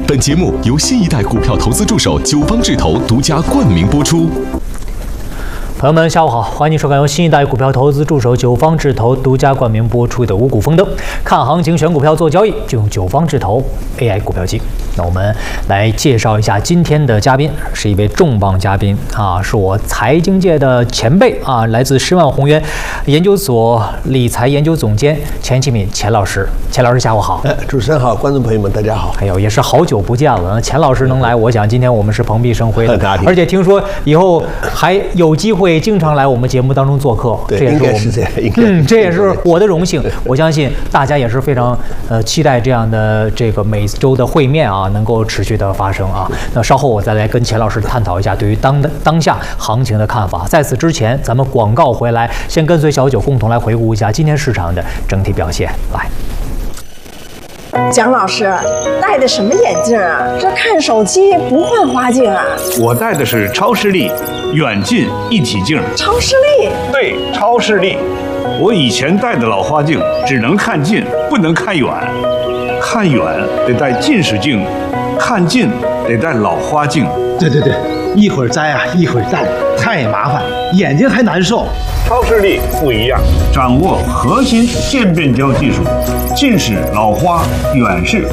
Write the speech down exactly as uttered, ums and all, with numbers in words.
本节目由新一代股票投资助手九方智投独家冠名播出。 朋友们，下午好，欢迎收看由新一代股票投资助手九方智投独家冠名播出的五谷丰登，看行情选股票做交易就用九方智投 A I 股票机。那我们来介绍一下今天的嘉宾，是一位重磅嘉宾啊，是我财经界的前辈啊，来自申万宏源研究所理财研究总监钱启敏钱老师。钱老师下午好。 哎，主持人好，观众朋友们大家好。 哎呦，也是好久不见了，钱老师能来，我想今天我们是蓬荜生辉的，而且听说以后还有机会。会经常来我们节目当中做客， 对， 这也是我们应该是这样，应该嗯，这也是我的荣幸。我相信大家也是非常呃期待这样的这个每周的会面啊，能够持续的发生啊。那稍后我再来跟钱老师探讨一下对于当当下行情的看法。在此之前，咱们广告回来，先跟随小九共同来回顾一下今天市场的整体表现。来。 蒋老师戴的什么眼镜啊？这看手机不换花镜啊？ 我戴的是超视力远近一体镜。 超视力？ 对，超视力。我以前戴的老花镜只能看近，不能看远。看远得戴近视镜，看近得戴老花镜。 对对对，一会儿摘啊，一会儿戴，太麻烦，眼睛还难受。 超视力不一样，掌握核心渐变焦技术，近视、老花、远视